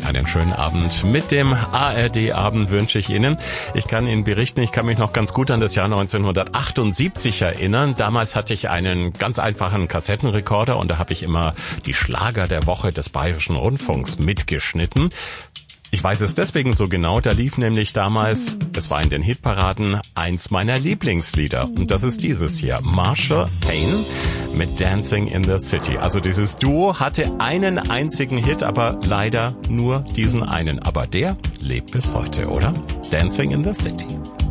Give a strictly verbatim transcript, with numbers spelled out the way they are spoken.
Einen schönen Abend. Mit dem A R D-Abend wünsche ich Ihnen. Ich kann Ihnen berichten, ich kann mich noch ganz gut an das Jahr neunzehnhundertachtundsiebzig erinnern. Damals hatte ich einen ganz einfachen Kassettenrekorder und da habe ich immer die Schlager der Woche des Bayerischen Rundfunks mitgeschnitten. Ich weiß es deswegen so genau, da lief nämlich damals, es war in den Hitparaden, eins meiner Lieblingslieder. Und das ist dieses hier, Marshall Payne mit Dancing in the City. Also dieses Duo hatte einen einzigen Hit, aber leider nur diesen einen. Aber der lebt bis heute, oder? Dancing in the City.